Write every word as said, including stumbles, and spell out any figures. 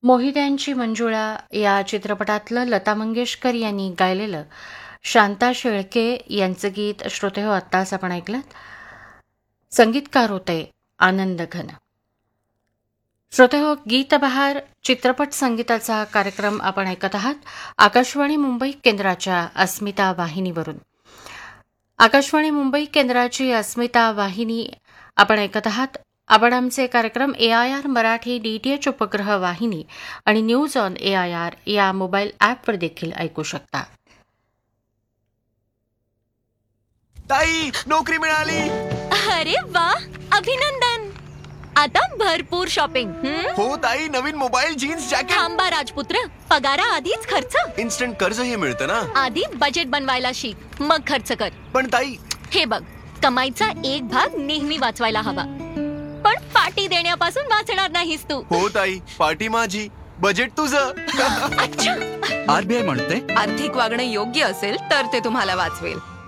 मोहित्यांची मंजुळा या चित्रपटातलं लता मंगेशकर यांनी गायलेलं शांता शेळके यांचं गीत श्रोते हो आत्ताच आपण ऐकलं. संगीतकार होते आनंद घन. श्रोते हो, गीतबहार चित्रपट संगीताचा कार्यक्रम आपण ऐकत आहात आकाशवाणी मुंबई केंद्राच्या अस्मिता वाहिनीवरून. आकाशवाणी मुंबई केंद्राची अस्मिता वाहिनी आपण ऐकत आहात. आपण आमचे कार्यक्रम ए I R Marathi D T H उपग्रह वाहिनी आणि news on A I R या मोबाईल ॲपवर देखील ऐकू शकता. ताई, नोकरी मिळाली. अरे वा, अभिनंदन. आता भरपूर शॉपिंग. हो ताई, नवीन मोबाईल, जीन्स, जॅकेट. थांबा राजपुत्र, पगारा आधीच खर्च. इन्स्टंट कर्जही मिळतं ना. आधी बजेट बनवायला शिक, मग खर्च कर. पण ताई, हे बघ, कमाईचा एक भाग नेहमी वाचवायला हवा, पण पार्टी देण्यापासून वाचणार नाहीस तू. हो ताई, पार्टी माझी, बजेट तुझं. अच्छा. आरबीआय म्हणते आर्थिक वागणं योग्य असेल तर ते तुम्हाला वाचवेल.